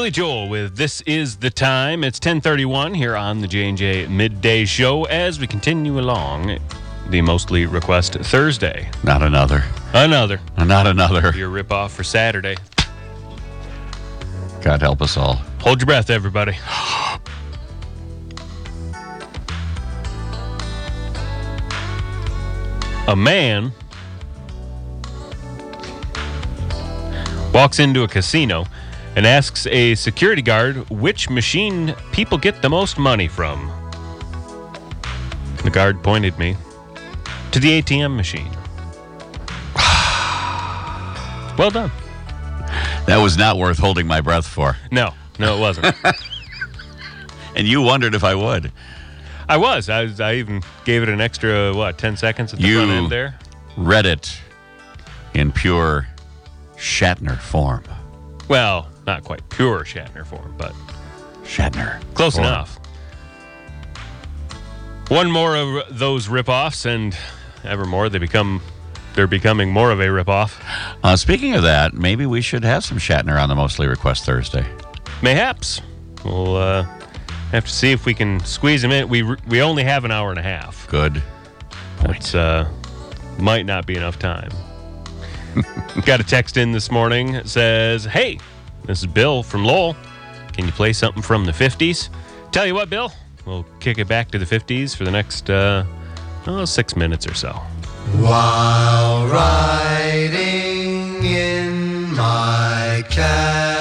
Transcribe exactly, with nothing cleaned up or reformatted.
Billy Joel with This Is the Time. It's ten thirty-one here on the J and J Midday Show as we continue along the Mostly Request Thursday. Not another. Another. Not another. Your ripoff for Saturday. God help us all. Hold your breath, everybody. A man walks into a casino and asks a security guard which machine people get the most money from. The guard pointed me to the A T M machine. Well done. That was not worth holding my breath for. No, no, it wasn't. And you wondered if I would. I was. I was. I even gave it an extra, what, ten seconds at the You front end there? Read it in pure Shatner form. Well, not quite pure Shatner form, but Shatner. close form. enough. One more of those ripoffs, and evermore they become, they're becoming more of a ripoff. Uh, speaking of that, maybe we should have some Shatner on the Mostly Request Thursday. Mayhaps. We'll uh, have to see if we can squeeze them in. We we only have an hour and a half. Good point. It's uh, might not be enough time. Got a text in this morning that says, hey, this is Bill from Lowell. Can you play something from the fifties? Tell you what, Bill, we'll kick it back to the fifties for the next uh, oh, six minutes or so. While riding in my cab,